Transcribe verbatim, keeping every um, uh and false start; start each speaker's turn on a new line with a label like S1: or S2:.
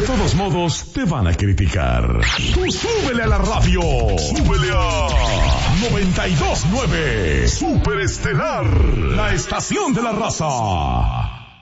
S1: todos modos, te van a criticar. Tú súbele a la radio. Súbele a noventa y dos punto nueve. Superestelar, la estación de la raza.